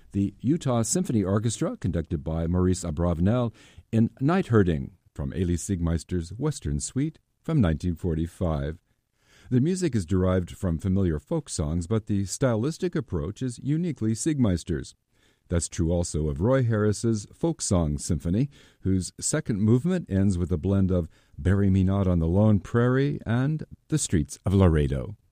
the Utah Symphony Orchestra, conducted by Maurice Abravanel, in Night Herding from Elie Siegmeister's Western Suite from 1945. The music is derived from familiar folk songs, but the stylistic approach is uniquely Siegmeister's. That's true also of Roy Harris's Folk Song Symphony, whose second movement ends with a blend of Bury Me Not on the Lone Prairie and The Streets of Laredo.